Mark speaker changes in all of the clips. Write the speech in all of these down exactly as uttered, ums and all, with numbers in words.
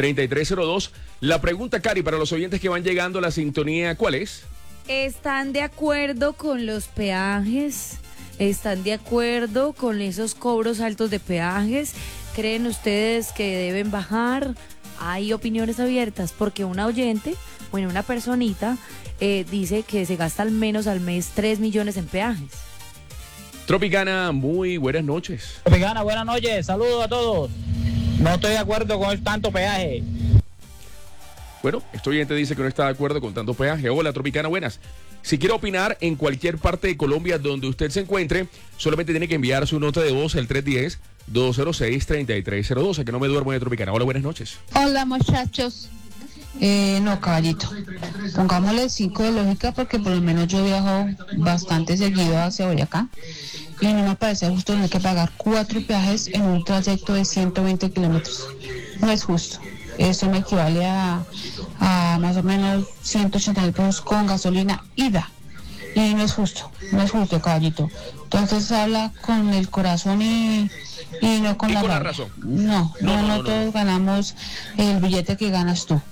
Speaker 1: treinta y tres cero dos. La pregunta, Cari, para los oyentes que van llegando a la sintonía, ¿cuál es?
Speaker 2: ¿Están de acuerdo con los peajes? ¿Están de acuerdo con esos cobros altos de peajes? ¿Creen ustedes que deben bajar? Hay opiniones abiertas porque una oyente, bueno, una personita, eh, dice que se gasta al menos al mes tres millones en peajes.
Speaker 1: Tropicana, muy buenas noches.
Speaker 3: Tropicana, buenas noches, saludos a todos. No estoy de acuerdo con el tanto peaje.
Speaker 1: Bueno, este oyente dice que no está de acuerdo con tanto peaje. Hola, Tropicana, buenas. Si quiere opinar en cualquier parte de Colombia donde usted se encuentre, solamente tiene que enviar su nota de voz al tres uno cero, dos cero seis, tres tres cero dos, a que no me duermo de Tropicana. Hola, buenas noches.
Speaker 4: Hola, muchachos. Eh, no, caballito. Pongámosle cinco de lógica porque por lo menos yo viajo bastante seguido hacia Boyacá y no me parece justo tener que pagar cuatro peajes en un trayecto de ciento veinte kilómetros. No es justo. Eso me equivale a, a más o menos ciento ochenta mil pesos con gasolina ida. Y no es justo, no es justo, caballito. Entonces habla con el corazón y, y no con
Speaker 1: y
Speaker 4: la
Speaker 1: con la
Speaker 4: rabia.
Speaker 1: razón.
Speaker 4: No, no, no, no, no todos no. ganamos el billete que ganas tú.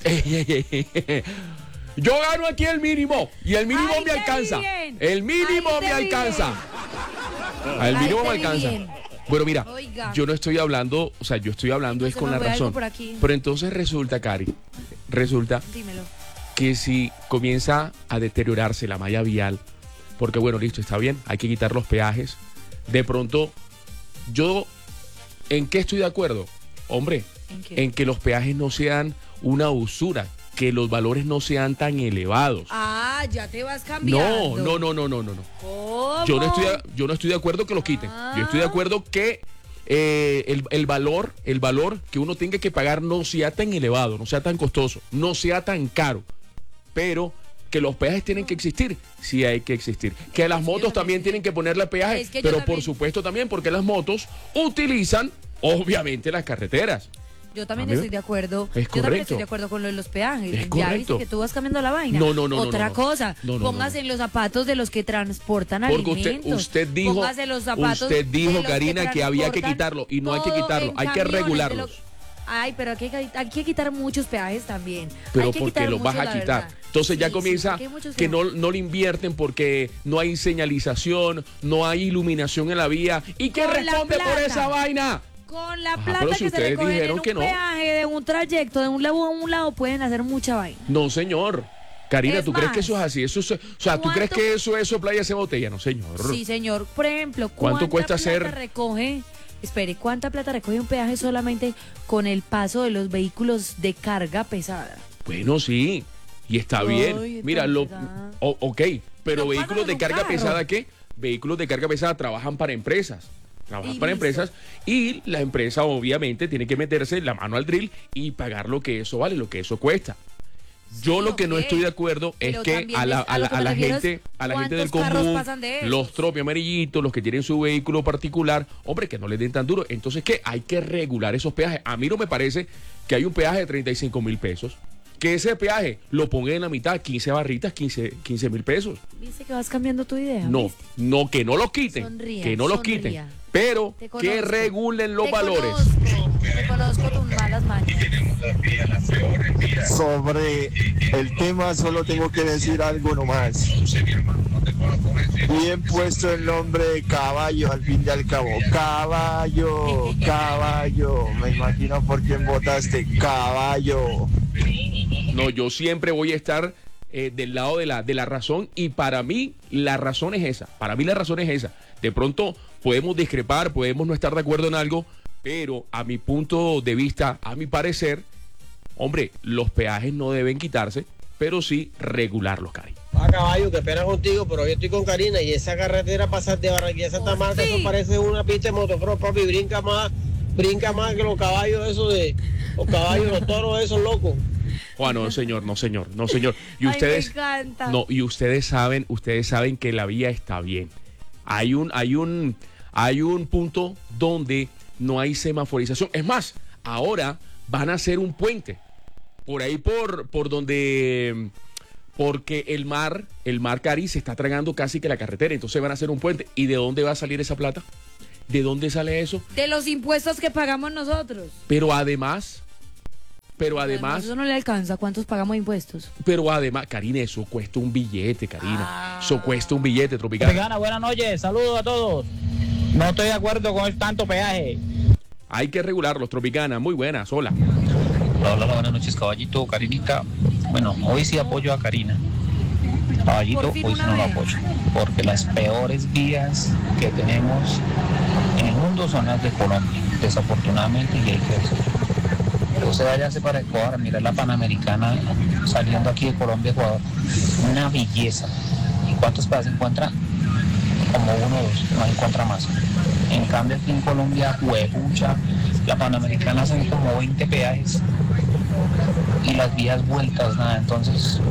Speaker 1: Yo gano aquí el mínimo y el mínimo
Speaker 2: Ay,
Speaker 1: me alcanza.
Speaker 2: Bien.
Speaker 1: El mínimo
Speaker 2: Ay,
Speaker 1: me alcanza.
Speaker 2: Bien.
Speaker 1: El mínimo
Speaker 2: Ay,
Speaker 1: me alcanza.
Speaker 2: Bien.
Speaker 1: Bueno, mira,
Speaker 2: Oiga.
Speaker 1: yo no estoy hablando, o sea, yo estoy hablando es con la razón. Pero entonces resulta, Cari, resulta
Speaker 2: Dímelo.
Speaker 1: que si comienza a deteriorarse la malla vial, porque bueno, listo, está bien, hay que quitar los peajes. De pronto, yo, ¿en qué estoy de acuerdo? Hombre,
Speaker 2: ¿En qué?
Speaker 1: en que los peajes no sean una usura, que los valores no sean tan elevados.
Speaker 2: Ah, ya te vas cambiando.
Speaker 1: No, no, no, no, no, no, no.
Speaker 2: ¿Cómo?
Speaker 1: Yo no estoy, yo no estoy de acuerdo que los quiten.
Speaker 2: Ah.
Speaker 1: Yo estoy de acuerdo que eh, el, el valor, el valor que uno tenga que pagar no sea tan elevado, no sea tan costoso, no sea tan caro. Pero que los peajes tienen que existir, sí hay que existir. Que las motos también tienen que ponerle peaje,
Speaker 2: Es que yo
Speaker 1: pero
Speaker 2: también-
Speaker 1: por supuesto también porque las motos utilizan, obviamente, las carreteras.
Speaker 2: Yo también
Speaker 1: A mí-
Speaker 2: estoy de acuerdo.
Speaker 1: Es
Speaker 2: Yo también
Speaker 1: correcto.
Speaker 2: estoy de acuerdo con lo de los peajes.
Speaker 1: Es
Speaker 2: Ya
Speaker 1: correcto.
Speaker 2: viste que tú vas cambiando la vaina.
Speaker 1: No, no, no, no,
Speaker 2: Otra
Speaker 1: no, no.
Speaker 2: cosa,
Speaker 1: No, no,
Speaker 2: póngase
Speaker 1: no, no.
Speaker 2: en los zapatos de los que transportan
Speaker 1: Porque usted,
Speaker 2: alimentos.
Speaker 1: usted dijo,
Speaker 2: Póngase los zapatos
Speaker 1: usted
Speaker 2: de
Speaker 1: dijo,
Speaker 2: los
Speaker 1: Karina, que había que
Speaker 2: transportan
Speaker 1: quitarlo y no hay que
Speaker 2: todo
Speaker 1: quitarlo,
Speaker 2: en
Speaker 1: hay que
Speaker 2: camiones de
Speaker 1: regularlos.
Speaker 2: lo- Ay, pero hay que, hay que quitar muchos peajes también.
Speaker 1: Pero
Speaker 2: Hay que
Speaker 1: porque
Speaker 2: quitar
Speaker 1: lo vas
Speaker 2: muchos,
Speaker 1: a
Speaker 2: la
Speaker 1: quitar.
Speaker 2: verdad.
Speaker 1: Entonces ya
Speaker 2: Sí, sí,
Speaker 1: comienza
Speaker 2: porque hay muchos
Speaker 1: que no, no le invierten porque no hay señalización, no hay iluminación en la vía. ¿Y quién
Speaker 2: Con la
Speaker 1: responde por
Speaker 2: plata.
Speaker 1: esa vaina?
Speaker 2: Con la
Speaker 1: Ajá,
Speaker 2: plata
Speaker 1: pero si
Speaker 2: que se
Speaker 1: ustedes
Speaker 2: recogen en
Speaker 1: dijeron
Speaker 2: un
Speaker 1: que no.
Speaker 2: peaje de un trayecto de un lado a un lado pueden hacer mucha vaina.
Speaker 1: No, señor. Karina,
Speaker 2: Es
Speaker 1: ¿tú crees
Speaker 2: más,
Speaker 1: que eso es así? Eso es- o sea, ¿tú crees
Speaker 2: ¿cuánto-
Speaker 1: que eso es soplar y hacer botella? No, señor.
Speaker 2: Sí, señor. Por ejemplo,
Speaker 1: ¿Cuánto
Speaker 2: ¿cuánta
Speaker 1: cuesta
Speaker 2: plata
Speaker 1: hacer-
Speaker 2: recoge? Espere, ¿cuánta plata recoge un peaje solamente con el paso de los vehículos de carga pesada?
Speaker 1: Bueno, sí. Y está
Speaker 2: Ay,
Speaker 1: bien. Mira, lo,
Speaker 2: pesada.
Speaker 1: o- ok, pero
Speaker 2: No
Speaker 1: vehículos
Speaker 2: pasan
Speaker 1: de
Speaker 2: en un
Speaker 1: carga
Speaker 2: carro.
Speaker 1: pesada, ¿qué? Vehículos de carga pesada trabajan para empresas. Trabajan
Speaker 2: Y
Speaker 1: para
Speaker 2: listo.
Speaker 1: empresas y la empresa obviamente tiene que meterse la mano al drill y pagar lo que eso vale, lo que eso cuesta. Yo
Speaker 2: Sí,
Speaker 1: lo que no
Speaker 2: ok.
Speaker 1: estoy de acuerdo es
Speaker 2: Pero
Speaker 1: que
Speaker 2: también
Speaker 1: a la,
Speaker 2: es- a
Speaker 1: a la-
Speaker 2: lo que
Speaker 1: a
Speaker 2: me
Speaker 1: la
Speaker 2: refiero es
Speaker 1: gente, a la gente del
Speaker 2: cuántos carros
Speaker 1: común,
Speaker 2: pasan de esos.
Speaker 1: los tropi amarillitos, los que tienen su vehículo particular, hombre, que no les den tan duro. Entonces, ¿qué? Hay que regular esos peajes. A mí no me parece que hay un peaje de treinta y cinco mil pesos. Que ese peaje lo ponga en la mitad, quince barritas, quince mil pesos.
Speaker 2: ¿Viste que vas cambiando tu idea?
Speaker 1: No,
Speaker 2: ¿viste?
Speaker 1: no, que no los quiten.
Speaker 2: Sonría,
Speaker 1: que no los
Speaker 2: sonría.
Speaker 1: quiten. Pero
Speaker 2: Te
Speaker 1: que
Speaker 2: conozco.
Speaker 1: regulen los
Speaker 2: Te
Speaker 1: valores.
Speaker 2: Conozco, te conozco tus malas mañas.
Speaker 5: Sobre el tema solo tengo que decir algo nomás. Bien puesto el nombre de caballo al fin y al cabo. Caballo, caballo. Me imagino por quién votaste. Caballo.
Speaker 1: No, yo siempre voy a estar eh, del lado de la, de la razón y para mí la razón es esa. Para mí la razón es esa. De pronto podemos discrepar, podemos no estar de acuerdo en algo, pero a mi punto de vista, a mi parecer, hombre, los peajes no deben quitarse, pero sí regularlos, Cari.
Speaker 6: A caballo, que pena contigo, pero yo estoy con Karina y esa carretera pasar de Barranquilla a Santa
Speaker 2: Oh,
Speaker 6: Marta,
Speaker 2: sí.
Speaker 6: eso parece una pista de motocross, papi, brinca más, brinca más que los caballos esos de, los caballos, los toros esos locos.
Speaker 1: Juan, no, señor, no, señor, no, señor. Y
Speaker 2: Ay,
Speaker 1: ustedes,
Speaker 2: me encanta.
Speaker 1: no, y ustedes saben, ustedes saben que la vía está bien. Hay un, hay un, hay un punto donde no hay semaforización. Es más, ahora van a hacer un puente por ahí por, por donde, porque el mar, el mar Cari se está tragando casi que la carretera. Entonces van a hacer un puente. ¿Y de dónde va a salir esa plata? ¿De dónde sale eso?
Speaker 2: De los impuestos que pagamos nosotros.
Speaker 1: Pero además, pero
Speaker 2: Además,
Speaker 1: además,
Speaker 2: eso no le alcanza. ¿Cuántos pagamos de impuestos?
Speaker 1: pero además, Karina, eso cuesta un billete, Karina. Eso cuesta un billete, Tropicana.
Speaker 3: Tropicana, buenas noches, saludos a todos. No estoy de acuerdo con el tanto peaje.
Speaker 1: Hay que regularlos, Tropicana. Muy buenas, hola.
Speaker 7: Hola, hola, buenas noches, caballito, Karinita. Bueno, hoy sí apoyo a Karina. Caballito,
Speaker 2: Por fin
Speaker 7: hoy sí
Speaker 2: una
Speaker 7: no lo
Speaker 2: vez.
Speaker 7: apoyo. Porque las peores vías que tenemos en el mundo son las de Colombia, desafortunadamente, y hay que decirlo. Usted váyase para Ecuador, mira la Panamericana saliendo aquí de Colombia, Ecuador. Una belleza. ¿Y cuántos pedajes encuentra? Como uno o dos, no encuentra más. En cambio aquí en Colombia, huepucha, la Panamericana son como veinte peajes y las vías vueltas, nada. Entonces,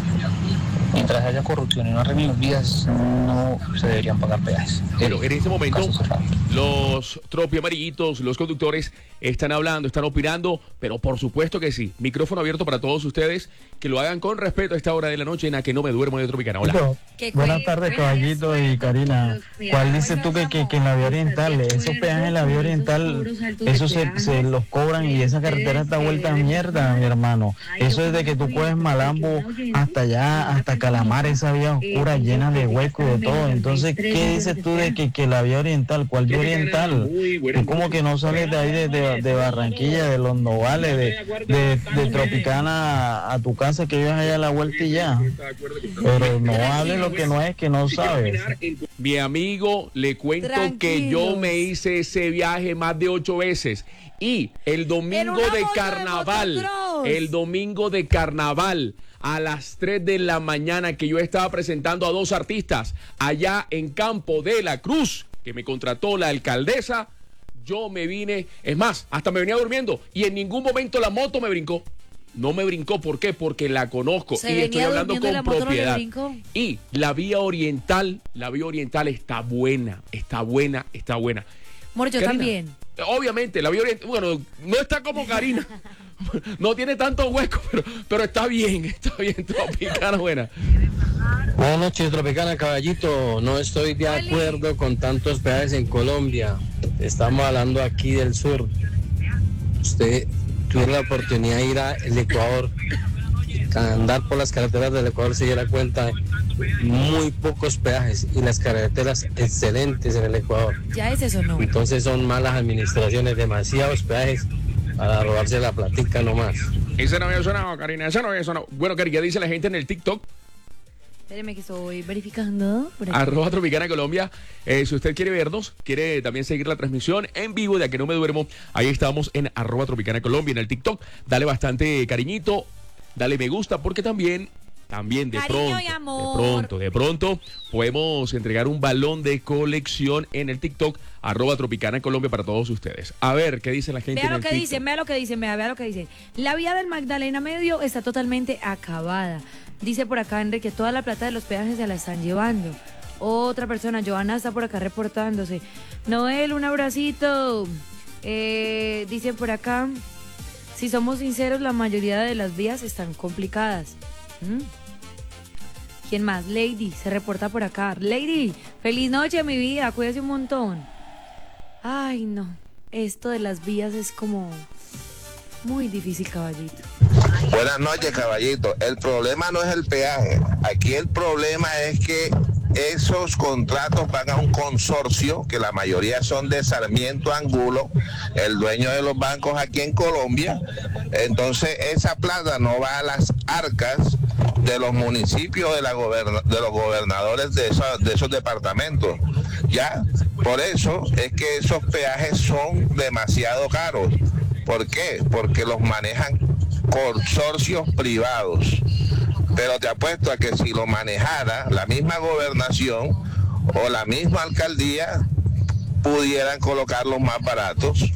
Speaker 7: mientras haya corrupción y no arreglen las vías, no se deberían pagar peajes.
Speaker 1: Pero en este momento,
Speaker 7: Caso cerrado.
Speaker 1: los tropi amarillitos, los conductores, están hablando, están opinando, pero por supuesto que sí. Micrófono abierto para todos ustedes, que lo hagan con respeto a esta hora de la noche en la que no me duermo de Tropicana. Hola.
Speaker 2: ¿Qué
Speaker 8: Buenas
Speaker 2: fue?
Speaker 8: tardes, caballito y Karina. ¿Cuál dices tú que, que, que en la vía oriental, esos peajes en la vía oriental, eso se, se los cobran y esa carretera está vuelta a mierda, mi hermano? Eso es de que tú coges Malambo hasta allá, hasta Calamar, esa vía oscura llena de huecos, de todo. Entonces, ¿qué dices tú de que, que la vía oriental? ¿Cuál vía oriental? Tú como que no sales de ahí, de, de, de Barranquilla, de Los Nogales, de, de, de Tropicana a tu casa, que vives allá a la vuelta y ya. Pero no hables lo que no es, que no sabes.
Speaker 1: Mi amigo, le cuento que yo
Speaker 2: Tranquilos.
Speaker 1: me hice ese viaje más de ocho veces. Y el
Speaker 2: En
Speaker 1: domingo
Speaker 2: una
Speaker 1: de
Speaker 2: moto de
Speaker 1: carnaval,
Speaker 2: motocross.
Speaker 1: el domingo de carnaval, a las tres de la mañana, que yo estaba presentando a dos artistas allá en Campo de la Cruz, que me contrató la alcaldesa, yo me vine, es más, hasta me venía durmiendo y en ningún momento la moto me brincó. No me brincó, ¿por qué? Porque la conozco
Speaker 2: Se
Speaker 1: y
Speaker 2: venía
Speaker 1: estoy hablando
Speaker 2: durmiendo y la
Speaker 1: con
Speaker 2: moto no le
Speaker 1: propiedad.
Speaker 2: brincó.
Speaker 1: Y la vía oriental, la vía oriental está buena, está buena, está buena.
Speaker 2: Amor, yo
Speaker 1: Karina,
Speaker 2: también.
Speaker 1: Obviamente, la vía oriental, bueno, no está como Karina. No tiene tanto hueco, pero, pero está bien, está bien, Tropicana buena.
Speaker 6: Buenas noches, Tropicana, caballito. No estoy de
Speaker 2: Oli.
Speaker 6: acuerdo con tantos peajes en Colombia. Estamos hablando aquí del sur. Usted tuviera la oportunidad de ir al Ecuador, andar por las carreteras del Ecuador, se diera cuenta, muy pocos peajes y las carreteras excelentes en el Ecuador.
Speaker 2: ¿Ya es eso o no?
Speaker 6: Entonces son malas administraciones, demasiados peajes para robarse la platica nomás.
Speaker 1: Ese no había sonado, Karina, ese no había sonado. Bueno, Karina, dice la gente en el TikTok,
Speaker 2: Espéreme que estoy verificando. Por aquí.
Speaker 1: arroba Tropicana Colombia. Eh, si usted quiere vernos, quiere también seguir la transmisión en vivo de A Que No Me Duermo, ahí estamos en arroba Tropicana Colombia en el TikTok. Dale bastante cariñito, dale me gusta, porque también, también de
Speaker 2: Cariño
Speaker 1: pronto,
Speaker 2: y amor.
Speaker 1: de pronto, de pronto, podemos entregar un balón de colección en el TikTok, arroba Tropicana Colombia para todos ustedes. A ver, ¿qué dice la gente
Speaker 2: Vea
Speaker 1: en
Speaker 2: lo
Speaker 1: el
Speaker 2: que
Speaker 1: TikTok?
Speaker 2: dicen, vea lo que dicen, vea, vea lo que dicen. La vía del Magdalena Medio está totalmente acabada. Dice por acá Enrique, toda la plata de los peajes se la están llevando. Otra persona, Joana, está por acá reportándose. Noel, un abracito. Eh, dicen por acá, si somos sinceros, la mayoría de las vías están complicadas. ¿Mm? ¿Quién más? Lady, se reporta por acá. Lady, feliz noche, mi vida, cuídese un montón. Ay, no, esto de las vías es como muy difícil, caballito.
Speaker 9: Buenas noches, caballito. El problema no es el peaje. Aquí el problema es que esos contratos van a un consorcio, que la mayoría son de Sarmiento Angulo, el dueño de los bancos aquí en Colombia. Entonces esa plata no va a las arcas de los municipios de, la goberna, de los gobernadores de esos, de esos departamentos. Ya, por eso es que esos peajes son demasiado caros. ¿Por qué? Porque los manejan consorcios privados. Pero te apuesto a que si lo manejara la misma gobernación o la misma alcaldía, pudieran colocarlos más baratos.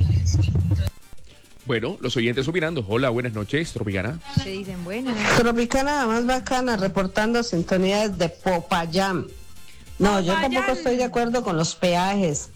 Speaker 1: Bueno, los oyentes opinando. Hola, buenas noches, Tropicana.
Speaker 2: Se dicen, bueno.
Speaker 10: Tropicana, más bacana, reportando sintonías de Popayán. No, yo
Speaker 2: Popayán.
Speaker 10: tampoco estoy de acuerdo con los peajes.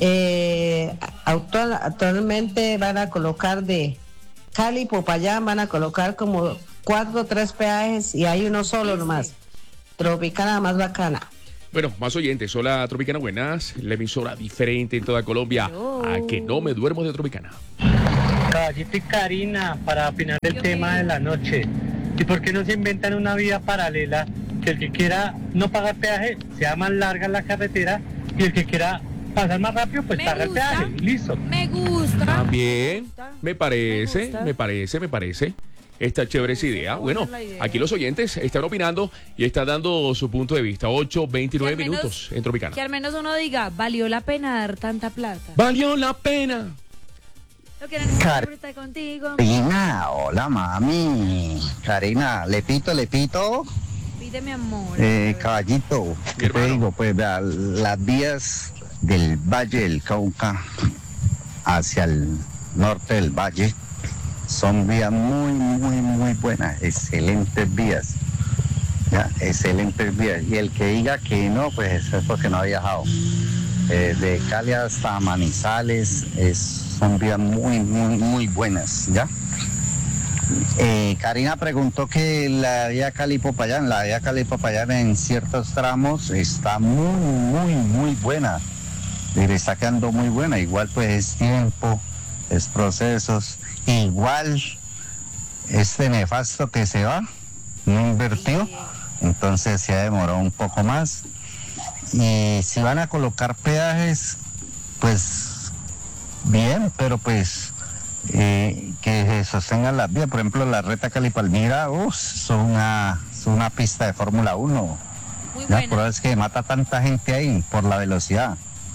Speaker 10: Eh, actual, actualmente van a colocar de Cali, Popayán, van a colocar como cuatro o tres peajes y hay uno solo nomás. Tropicana, más bacana.
Speaker 1: Bueno, más oyentes. Hola, Tropicana, buenas. La emisora diferente en toda Colombia. A Que No Me Duermo de Tropicana.
Speaker 11: Caballito y Karina, para opinar del tema de la noche. ¿Y por qué no se inventan una vía paralela que el que quiera no pagar peaje sea más larga la carretera y el que quiera pasar más rápido pues paga el peaje? Listo.
Speaker 2: Me gusta.
Speaker 1: También me parece,
Speaker 2: Me gusta.
Speaker 1: me parece, me parece. Esta chévere esa idea. Bueno, aquí los oyentes están opinando y están dando su punto de vista. ocho veintinueve
Speaker 2: Que al menos-
Speaker 1: minutos en Tropicana.
Speaker 2: Que al menos uno diga, valió la pena dar tanta plata.
Speaker 1: Valió la pena.
Speaker 2: Lo que necesito siempre está contigo.
Speaker 12: Karina, hola mami. Karina, Lepito, Lepito.
Speaker 2: Pide mi amor.
Speaker 12: Eh, caballito, ¿qué te digo? Pues vea, las vías del Valle del Cauca hacia el norte del valle son vías muy, muy, muy buenas, excelentes vías. ¿Ya? Excelentes vías. Y el que diga que no, pues eso es porque no ha viajado. Eh, de Cali hasta Manizales es, son vías muy, muy, muy buenas, ¿ya? Eh, Karina preguntó que la vía Cali-Popayán, la vía Cali-Popayán en ciertos tramos está muy, muy, muy buena. Y le está quedando muy buena. Igual pues es tiempo, es procesos. Igual este nefasto que se va, no invirtió, entonces se ha demorado un poco más. Y si van a colocar peajes, pues bien, pero pues eh, que se sostengan las vías. Por ejemplo, la Reta Cali-Palmira, uh, son una, son una pista de Fórmula uno. La prueba es que mata tanta gente ahí por la velocidad.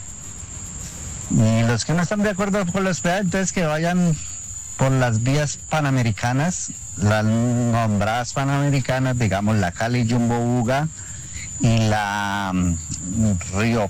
Speaker 12: Y los que no están de acuerdo con los peajes, entonces que vayan por las vías panamericanas, las nombradas panamericanas, digamos la Cali Jumbo Buga y la um, Río,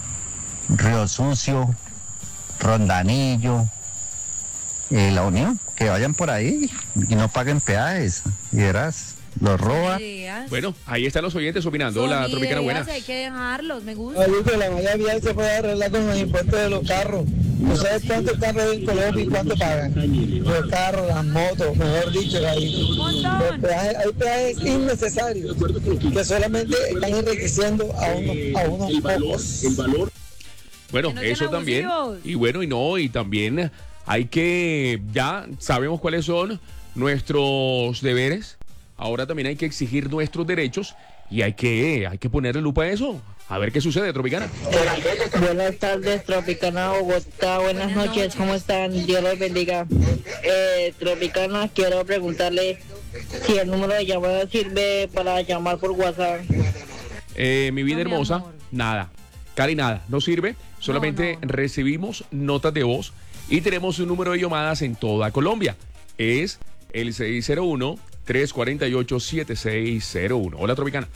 Speaker 12: Río Sucio, Rondanillo, eh, la Unión, que vayan por ahí y no paguen peajes, y verás, los roba.
Speaker 1: Bueno, ahí están los oyentes opinando.
Speaker 2: Son
Speaker 1: Hola, Tropicana,
Speaker 2: ideas,
Speaker 1: buenas.
Speaker 2: hay que dejarlos, me gusta.
Speaker 13: Oye, que la malla vial se puede arreglar con los impuestos de los carros. ¿No sabes cuántos carros hay en Colombia y cuánto pagan? Los carros, las motos, mejor dicho, ahí. Los peajes, hay peajes innecesarios que solamente están enriqueciendo a unos, a unos pocos.
Speaker 1: Bueno,
Speaker 13: no
Speaker 1: eso
Speaker 13: sean
Speaker 1: también.
Speaker 13: abusivos.
Speaker 1: Y bueno, y no, y también hay que, ya sabemos cuáles son nuestros deberes. Ahora también hay que exigir nuestros derechos y hay que, hay que ponerle lupa a eso. A ver qué sucede, Tropicana.
Speaker 14: Buenas tardes, Tropicana Bogotá. Buenas noches, ¿cómo están? Dios los bendiga. Eh, Tropicana, quiero preguntarle si el número de llamada sirve para llamar por WhatsApp.
Speaker 1: Eh, mi vida hermosa, nada. Cari, nada, no sirve. Solamente recibimos notas de voz y tenemos un número de llamadas en toda Colombia. Es el seis cero uno, tres cuatro ocho, siete seis cero uno. Hola, Tropicana.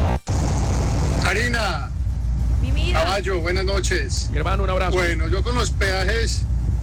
Speaker 15: Karina, Caballo, buenas noches.
Speaker 1: Mi hermano, un abrazo.
Speaker 15: Bueno, yo con los peajes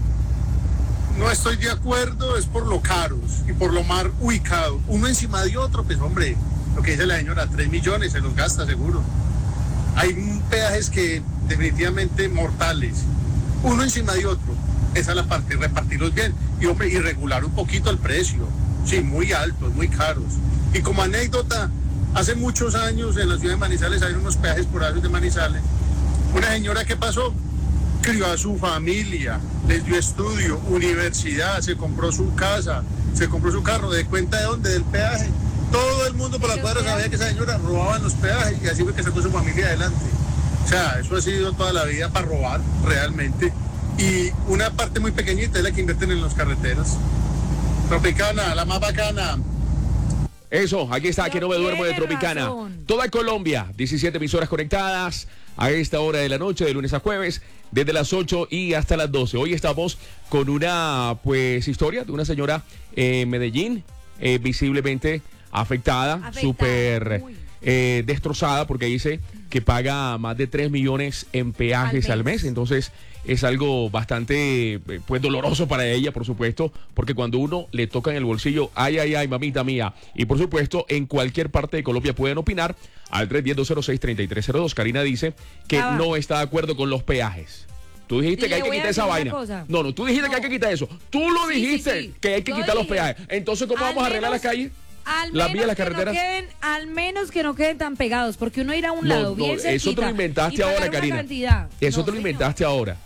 Speaker 15: no estoy de acuerdo, es por lo caros y por lo mal ubicados. Uno encima de otro, pues hombre, lo que dice la señora, tres millones se los gasta seguro. Hay peajes que definitivamente mortales, uno encima de otro. Esa es la parte, repartirlos bien y hombre, y regular un poquito el precio. Sí, muy altos, muy caros. Y como anécdota, hace muchos años en la ciudad de Manizales hay unos peajes por ahí de Manizales. Una señora que pasó, crió a su familia, les dio estudio, universidad, se compró su casa, se compró su carro, ¿de cuenta de dónde? Del peaje. Todo el mundo por la cuadra sabía que esa señora robaba en los peajes y así fue que sacó su familia adelante. O sea, eso ha sido toda la vida para robar, realmente. Y una parte muy pequeñita es la que invierten en las carreteras. Tropicana, la más bacana.
Speaker 1: Eso, aquí está, que no me duermo de Tropicana. Toda Colombia, diecisiete emisoras conectadas a esta hora de la noche, de lunes a jueves, desde las ocho y hasta las doce. Hoy estamos con una, pues, historia de una señora en Medellín, eh, visiblemente afectada,
Speaker 2: Afectada,
Speaker 1: súper eh, destrozada, porque dice que paga más de tres millones en peajes al mes. Al mes. Entonces, es algo bastante, pues, doloroso para ella, por supuesto, porque cuando uno le toca en el bolsillo, ay, ay, ay, mamita mía. Y por supuesto, en cualquier parte de Colombia pueden opinar al tres uno cero, cero seis, tres tres cero dos. Karina dice que
Speaker 2: Ah,
Speaker 1: no está de acuerdo con los peajes. Tú dijiste
Speaker 2: Y
Speaker 1: que hay
Speaker 2: le
Speaker 1: que
Speaker 2: voy a
Speaker 1: quitar esa
Speaker 2: decir una
Speaker 1: vaina.
Speaker 2: cosa.
Speaker 1: No, no, tú dijiste que hay que quitar eso. Tú lo
Speaker 2: Sí, sí,
Speaker 1: dijiste,
Speaker 2: sí.
Speaker 1: que hay que
Speaker 2: Yo
Speaker 1: quitar los
Speaker 2: dije,
Speaker 1: peajes. Entonces, ¿cómo
Speaker 2: al
Speaker 1: vamos a arreglar
Speaker 2: menos-
Speaker 1: las calles?
Speaker 2: Al
Speaker 1: Las
Speaker 2: menos
Speaker 1: vías, las
Speaker 2: que no
Speaker 1: carreteras.
Speaker 2: queden, al menos que no queden tan pegados, porque uno irá a un
Speaker 1: No,
Speaker 2: lado
Speaker 1: no,
Speaker 2: bien
Speaker 1: eso te
Speaker 2: cerquita
Speaker 1: lo inventaste
Speaker 2: y pagar
Speaker 1: ahora,
Speaker 2: una
Speaker 1: Karina.
Speaker 2: cantidad.
Speaker 1: Eso
Speaker 2: No,
Speaker 1: te lo inventaste ahora.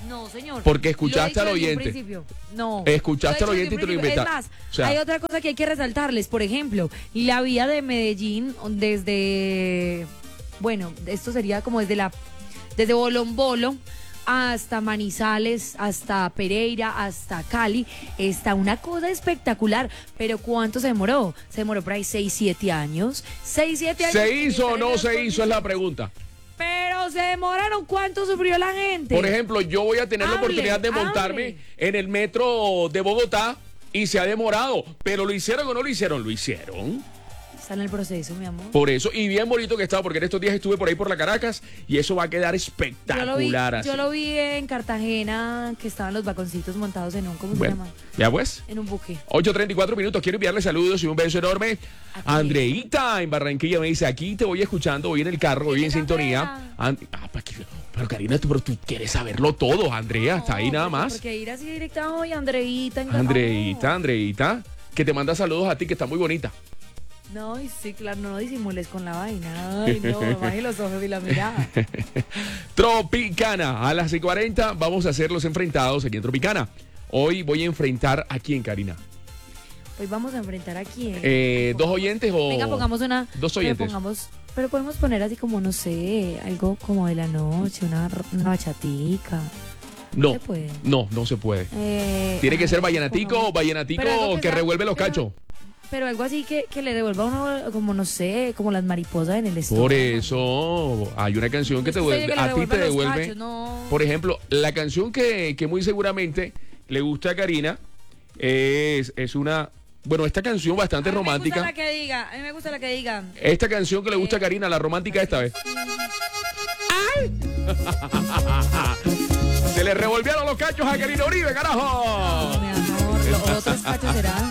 Speaker 2: No, señor.
Speaker 1: Porque escuchaste al
Speaker 2: Lo he dicho desde un
Speaker 1: oyente.
Speaker 2: principio. No.
Speaker 1: Escuchaste
Speaker 2: Lo
Speaker 1: al
Speaker 2: he
Speaker 1: oyente y
Speaker 2: dicho
Speaker 1: te lo
Speaker 2: desde un
Speaker 1: inventaste.
Speaker 2: principio. Es más,
Speaker 1: O sea,
Speaker 2: hay otra cosa que hay que resaltarles. Por ejemplo, la vía de Medellín desde, bueno, esto sería como desde la, desde Bolombolo hasta Manizales, hasta Pereira, hasta Cali, está una cosa espectacular. Pero ¿cuánto se demoró? Se demoró por ahí seis, siete años. seis, siete años.
Speaker 1: ¿se hizo o no se hizo? Es la pregunta.
Speaker 2: Pero se demoraron. ¿Cuánto sufrió la gente?
Speaker 1: Por ejemplo, yo voy a tener la
Speaker 2: Hable,
Speaker 1: oportunidad de montarme
Speaker 2: hable.
Speaker 1: en el metro de Bogotá y se ha demorado. Pero ¿lo hicieron o no lo hicieron? Lo hicieron.
Speaker 2: Está en el proceso, mi amor.
Speaker 1: Por eso, y bien bonito que estaba, porque en estos días estuve por ahí por la Caracas y eso va a quedar
Speaker 2: Yo lo, vi,
Speaker 1: espectacular. así.
Speaker 2: yo lo vi en Cartagena, que estaban los vagoncitos montados en un, ¿cómo
Speaker 1: Bueno,
Speaker 2: se llama?
Speaker 1: ya pues.
Speaker 2: En un buque.
Speaker 1: ocho treinta y cuatro minutos, quiero enviarle saludos y un beso enorme a Andreita en Barranquilla. Me dice, aquí te voy escuchando, voy en el carro, voy en sintonía. And- ah, pa' que- pero Karina, tú, pero tú quieres saberlo todo, Andrea, está ahí nada más.
Speaker 2: Porque ir así directa hoy, Andreita. en-
Speaker 1: Andreita, Andreita, que te manda saludos a ti, que está muy bonita.
Speaker 2: No, y sí, claro, no, no disimules con la vaina. Ay, no, baje los ojos y la mirada.
Speaker 1: Tropicana, a las seis y cuarenta vamos a hacer los enfrentados aquí en Tropicana. Hoy voy a enfrentar a quién, Karina.
Speaker 2: Hoy vamos a enfrentar a quién.
Speaker 1: Eh, ¿Dos oyentes o...?
Speaker 2: Venga, pongamos una.
Speaker 1: Dos
Speaker 2: pero
Speaker 1: oyentes.
Speaker 2: pongamos, pero podemos poner así como, no sé, algo como de la noche, una, una bachatica.
Speaker 1: No,
Speaker 2: ¿Se puede?
Speaker 1: no, no se puede.
Speaker 2: Eh,
Speaker 1: Tiene que
Speaker 2: ay,
Speaker 1: ser vallenatico, vallenatico
Speaker 2: Pero algo
Speaker 1: que,
Speaker 2: que sea-
Speaker 1: revuelve los cachos.
Speaker 2: Pero algo así que, que le devuelva a uno, como no sé, como las mariposas en el estómago.
Speaker 1: Por eso hay una canción que te
Speaker 2: Usted
Speaker 1: devuelve,
Speaker 2: que le
Speaker 1: a ti te
Speaker 2: revuelva los
Speaker 1: devuelve.
Speaker 2: cachos, no.
Speaker 1: Por ejemplo, la canción que, que muy seguramente le gusta a Karina es, es una, bueno, esta canción bastante
Speaker 2: A mí me gusta
Speaker 1: romántica.
Speaker 2: la que diga, a mí me gusta la que diga.
Speaker 1: Esta canción que le gusta a Karina, la romántica esta vez. Se le revolvieron los cachos a Karina Uribe, carajo.
Speaker 2: Mi amor, los otros cachos serán.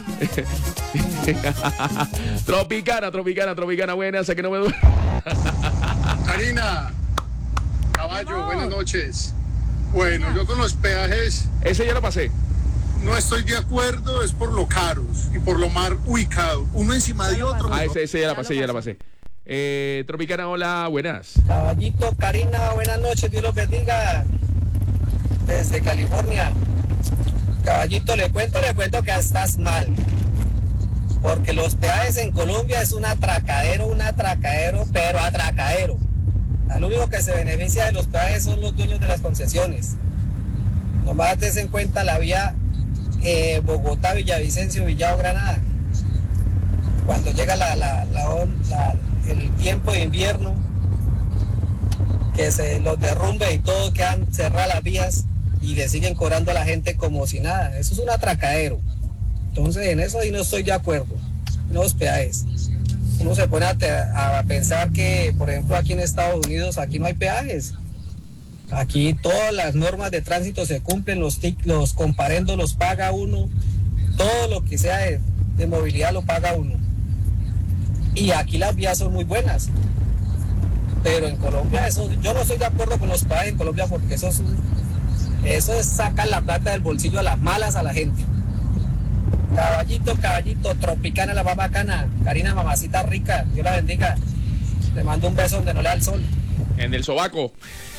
Speaker 1: Tropicana, tropicana, tropicana, buena, sé que no me duele.
Speaker 15: Karina, caballo, buenas noches. Bueno, yo con los peajes
Speaker 1: Ese ya lo pasé.
Speaker 15: no estoy de acuerdo, es por lo caros y por lo mal ubicado. Uno encima de otro.
Speaker 1: Ah, ese, ese ya la pasé, ya la pasé. Eh, Tropicana, hola, buenas.
Speaker 16: Caballito, Karina, buenas noches, Dios los bendiga. Desde California. Caballito, le cuento, le cuento que estás mal. Porque los peajes en Colombia es un atracadero, un atracadero, pero atracadero. Al único que se beneficia de los peajes son los dueños de las concesiones. Nomás des en cuenta la vía eh, Bogotá, Villavicencio, Villado, Granada. Cuando llega la, la, la, on- la- el tiempo de invierno, que se los derrumbe y todo, quedan cerradas las vías y le siguen cobrando a la gente como si nada. Eso es un atracadero. Entonces, en eso ahí no estoy de acuerdo. Los peajes. Uno se pone a, te- a pensar que, por ejemplo, aquí en Estados Unidos, aquí no hay peajes. Aquí todas las normas de tránsito se cumplen, los, tic- los comparendos los paga uno, todo lo que sea de, de movilidad lo paga uno. Y aquí las vías son muy buenas. Pero en Colombia, eso, yo no estoy de acuerdo con los peajes en Colombia porque eso es, un- eso es sacar la plata del bolsillo a las malas a la gente. Caballito, caballito, Tropicana, la más bacana. Karina, mamacita rica, Dios la bendiga. Le mando un beso donde no le da el sol.
Speaker 1: En el sobaco.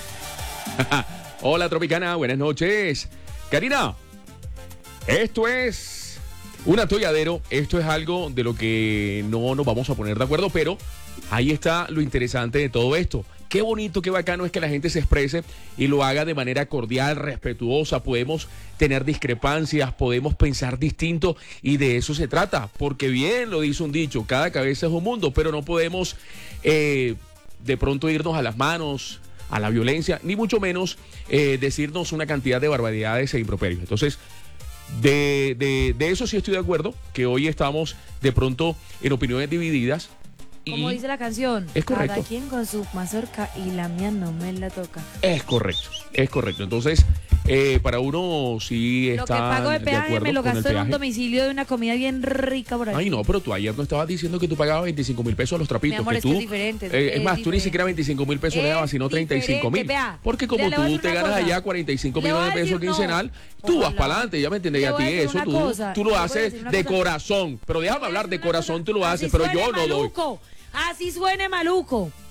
Speaker 1: Hola, Tropicana, buenas noches. Karina, esto es un atolladero, esto es algo de lo que no nos vamos a poner de acuerdo, pero ahí está lo interesante de todo esto. Qué bonito, qué bacano es que la gente se exprese y lo haga de manera cordial, respetuosa. Podemos tener discrepancias, podemos pensar distinto y de eso se trata. Porque bien lo dice un dicho, cada cabeza es un mundo, pero no podemos eh, de pronto irnos a las manos, a la violencia, ni mucho menos eh, decirnos una cantidad de barbaridades e improperios. Entonces, de, de, de eso sí estoy de acuerdo, que hoy estamos de pronto en opiniones divididas.
Speaker 2: Como
Speaker 1: Y
Speaker 2: dice la canción,
Speaker 1: es correcto.
Speaker 2: cada quien con su mazorca y la mía no me la toca.
Speaker 1: es correcto, es correcto. Entonces, eh, para uno sí
Speaker 2: Lo que
Speaker 1: está
Speaker 2: pago de
Speaker 1: de
Speaker 2: peaje
Speaker 1: acuerdo
Speaker 2: me lo
Speaker 1: con el
Speaker 2: gasto en un
Speaker 1: peaje.
Speaker 2: domicilio de una comida bien rica por aquí.
Speaker 1: Ay, no, pero tú ayer no estabas diciendo que tú pagabas veinticinco mil pesos a los trapitos.
Speaker 2: Mi amor,
Speaker 1: que
Speaker 2: es
Speaker 1: tú,
Speaker 2: que es diferente,
Speaker 1: eh,
Speaker 2: es
Speaker 1: es más, tú ni
Speaker 2: diferente.
Speaker 1: siquiera veinticinco mil pesos le
Speaker 2: Es
Speaker 1: dabas, sino treinta y cinco mil.
Speaker 2: diferente, vea.
Speaker 1: Porque como
Speaker 2: Le- le voy a
Speaker 1: tú
Speaker 2: decir
Speaker 1: te
Speaker 2: una
Speaker 1: ganas
Speaker 2: cosa.
Speaker 1: allá cuarenta y cinco
Speaker 2: Le voy
Speaker 1: millones de
Speaker 2: a
Speaker 1: pesos
Speaker 2: decir, no,
Speaker 1: quincenal, tú vas
Speaker 2: ojalá.
Speaker 1: para adelante, ya me entiendes,
Speaker 2: Le
Speaker 1: y a
Speaker 2: voy a
Speaker 1: ti
Speaker 2: decir
Speaker 1: eso
Speaker 2: una
Speaker 1: tú,
Speaker 2: cosa,
Speaker 1: tú
Speaker 2: le
Speaker 1: lo
Speaker 2: voy a
Speaker 1: haces
Speaker 2: decir una
Speaker 1: de
Speaker 2: cosa.
Speaker 1: corazón. Pero déjame hablar de corazón, tú lo haces,
Speaker 2: Así
Speaker 1: pero
Speaker 2: suene
Speaker 1: yo no doy.
Speaker 2: maluco, así suene maluco.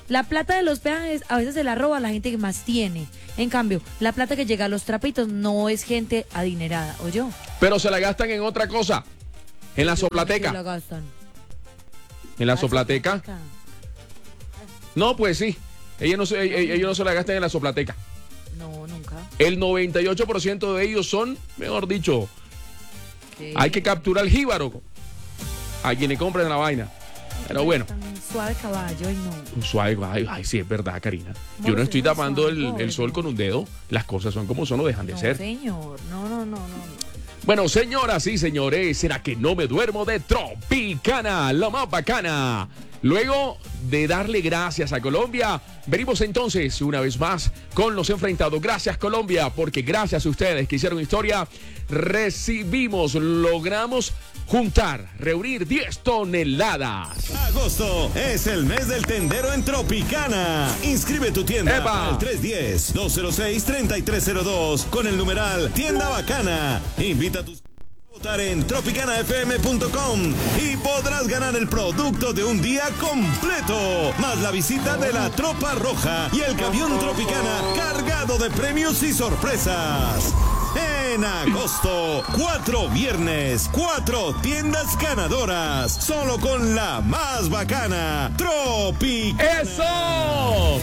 Speaker 2: La plata de los peajes a veces se la roba la gente que más tiene. En cambio, la plata que llega a los trapitos no es gente adinerada, ¿o yo?
Speaker 1: Pero se la gastan en otra cosa. En la soplateca.
Speaker 2: La gastan.
Speaker 1: En la soplateca. No, pues sí. Ellos no, se, ellos no se la gastan en la soplateca.
Speaker 2: No, nunca.
Speaker 1: El noventa y ocho por ciento de ellos son, mejor dicho,
Speaker 2: ¿qué?
Speaker 1: Hay que capturar el jíbaro a quienes compren la vaina. Pero bueno.
Speaker 2: Suave caballo, ay no.
Speaker 1: Suave, ay, ay, sí, es verdad, Karina. Yo no estoy tapando el, el sol con un dedo. Las cosas son como son, no dejan de
Speaker 2: No,
Speaker 1: ser.
Speaker 2: señor, no, no, no, no.
Speaker 1: Bueno, señoras y señores, ¿será que no me duermo de Tropicana, la más bacana? Luego de darle gracias a Colombia, venimos entonces una vez más con los enfrentados. Gracias, Colombia, porque gracias a ustedes que hicieron historia, recibimos, logramos juntar, reunir diez toneladas.
Speaker 17: Agosto es el mes del tendero en Tropicana. Inscribe tu tienda
Speaker 1: ¡Epa!
Speaker 17: al tres uno cero, dos cero seis, tres tres cero dos con el numeral Tienda Bacana. Invita a tus a votar en tropicana f m punto com y podrás ganar el producto de un día completo, más la visita de la Tropa Roja y el camión Tropicana cargado de premios y sorpresas. En agosto, cuatro viernes, cuatro tiendas ganadoras, solo con la más bacana, Tropicana.
Speaker 1: ¡Eso!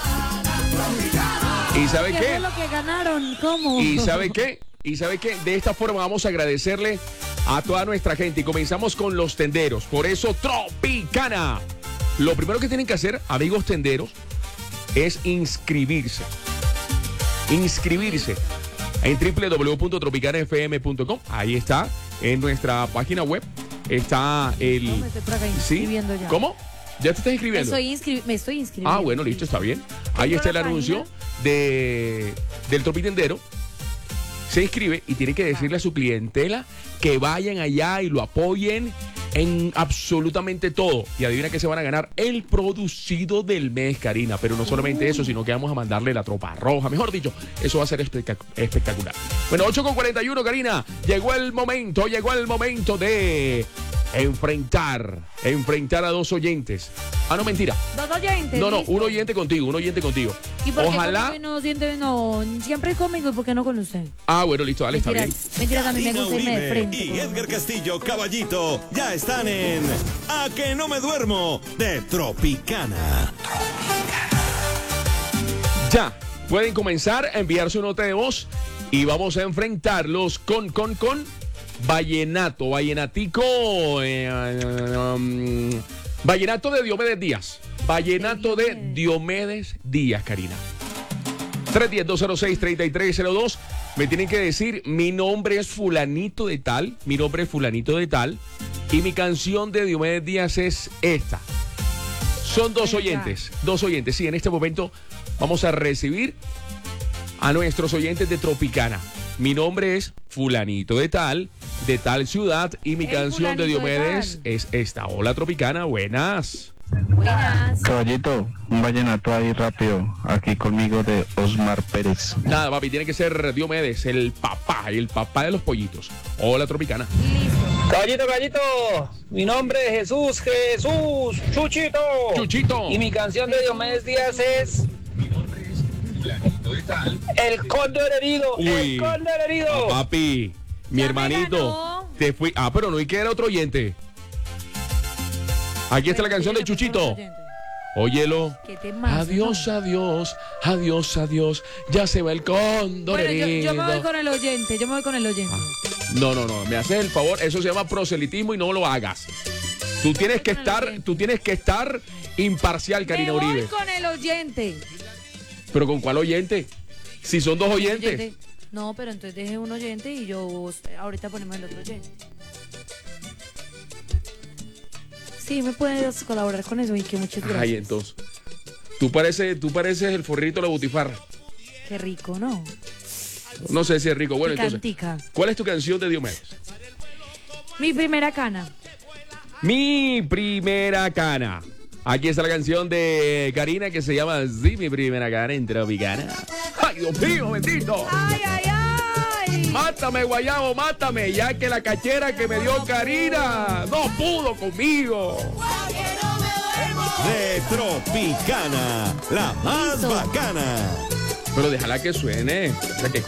Speaker 1: ¿Y sabe
Speaker 2: ¿Qué
Speaker 1: qué?
Speaker 2: fue lo que ganaron? ¿Cómo?
Speaker 1: ¿Y sabe qué? ¿Y sabe qué? De esta forma vamos a agradecerle a toda nuestra gente y comenzamos con los tenderos. Por eso, Tropicana. Lo primero que tienen que hacer, amigos tenderos, es inscribirse. Inscribirse en doble u doble u doble u punto tropicana f m punto com. Ahí está, en nuestra página web está el...
Speaker 2: No, me estoy por acá
Speaker 1: ¿Sí?
Speaker 2: inscribiendo ya.
Speaker 1: ¿Cómo? ¿Ya te estás
Speaker 2: Me
Speaker 1: inscribiendo?
Speaker 2: estoy, inscri- me estoy inscribiendo.
Speaker 1: Ah, bueno, listo, está bien. Ahí está el
Speaker 2: la
Speaker 1: anuncio de, del Tropitendero. Se inscribe y tiene que decirle a su clientela que vayan allá y lo apoyen en absolutamente todo. Y adivina que se van a ganar el producido del mes, Karina. Pero no solamente eso, sino que vamos a mandarle la Tropa Roja. Mejor dicho, eso va a ser espectac- espectacular. Bueno, ocho con cuarenta y uno, Karina. Llegó el momento, llegó el momento de enfrentar, enfrentar a dos oyentes. Ah, no, mentira.
Speaker 2: Dos oyentes.
Speaker 1: No, no,
Speaker 2: listo.
Speaker 1: un oyente contigo, un oyente contigo.
Speaker 2: ¿Y por
Speaker 1: Ojalá.
Speaker 2: qué no siente, no, siempre conmigo y por qué no con usted?
Speaker 1: Ah, bueno, listo, dale, está
Speaker 2: Mentira,
Speaker 1: bien.
Speaker 2: mentira, a mí me
Speaker 17: Karina
Speaker 2: gusta irme de
Speaker 17: Uribe
Speaker 2: frente.
Speaker 17: y Edgar Castillo, Caballito, ya están en A que no me duermo de Tropicana.
Speaker 1: Ya, pueden comenzar a enviar su nota de voz y vamos a enfrentarlos con, con, con Vallenato, Vallenatico, eh, um, Vallenato de Diomedes Díaz. Vallenato de Diomedes Díaz, Karina. tres uno cero, dos cero seis, tres tres cero dos. Me tienen que decir, mi nombre es fulanito de tal, mi nombre es fulanito de tal, y mi canción de Diomedes Díaz es esta. Son dos oyentes, dos oyentes. Sí, en este momento vamos a recibir a nuestros oyentes de Tropicana. Mi nombre es fulanito de tal, de tal ciudad, y mi
Speaker 2: El
Speaker 1: canción de
Speaker 2: fulanito de
Speaker 1: Diomedes
Speaker 2: tal.
Speaker 1: es esta. Hola, Tropicana, buenas.
Speaker 2: Buenas.
Speaker 8: Caballito, un vallenato ahí rápido, aquí conmigo de Osmar Pérez.
Speaker 1: Nada, papi, tiene que ser Diomedes, el papá, el papá de los pollitos. Hola, Tropicana.
Speaker 3: Caballito, caballito, mi nombre es Jesús, Jesús, Chuchito.
Speaker 1: Chuchito.
Speaker 3: Y mi canción de Diomedes Díaz es El Cóndor Herido,
Speaker 1: Uy.
Speaker 3: El Cóndor Herido.
Speaker 1: Papi, mi hermanito, te fui. Ah, pero no, y que era otro oyente. Aquí está la canción de Chuchito. Óyelo.
Speaker 2: ¿Qué temazo,
Speaker 1: Adiós, adiós, adiós, adiós. Ya se va el cóndor
Speaker 2: Bueno, yo,
Speaker 1: herido.
Speaker 2: yo me voy con el oyente, yo me voy con el oyente.
Speaker 1: No, no, no, me haces el favor, eso se llama proselitismo y no lo hagas. Tú tienes que estar, tú tienes que estar imparcial, Karina
Speaker 2: me voy
Speaker 1: Uribe.
Speaker 2: con el oyente.
Speaker 1: ¿Pero con cuál oyente? Si son dos oyentes.
Speaker 2: Oyente. No, pero entonces deje un oyente y yo ahorita ponemos el otro oyente. Sí, me puedes colaborar con eso y que muchas gracias.
Speaker 1: Ay, entonces. Tú pareces, tú pareces el forrito de la butifarra.
Speaker 2: Qué rico, ¿no?
Speaker 1: No sé si es rico. Bueno, entonces,
Speaker 2: Picantica.
Speaker 1: ¿cuál es tu canción de Diomedes?
Speaker 2: Mi primera cana.
Speaker 1: Mi primera cana. Aquí está la canción de Karina que se llama Sí, mi primera cana en Tropicana. ¡Ay, Dios mío, bendito!
Speaker 2: ¡Ay, ay, ay!
Speaker 1: Mátame, guayabo, mátame, ya que la cachera que me dio Karina no pudo conmigo.
Speaker 17: de Tropicana, la más
Speaker 2: Listo.
Speaker 17: bacana.
Speaker 1: Pero déjala que suene. O sea, que